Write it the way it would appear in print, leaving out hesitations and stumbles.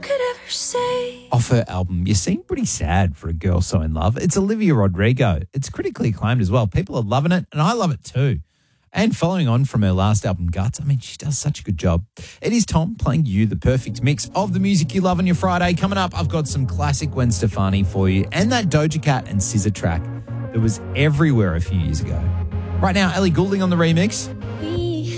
could ever say. Off her album, You Seem Pretty Sad for a Girl So In Love. It's Olivia Rodrigo. It's critically acclaimed as well. People are loving it, and I love it too. And following on from her last album, Guts, I mean, she does such a good job. It is Tom playing you the perfect mix of the music you love on your Friday. Coming up, I've got some classic Gwen Stefani for you and that Doja Cat and SZA track that was everywhere a few years ago. Right now, Ellie Goulding on the remix. We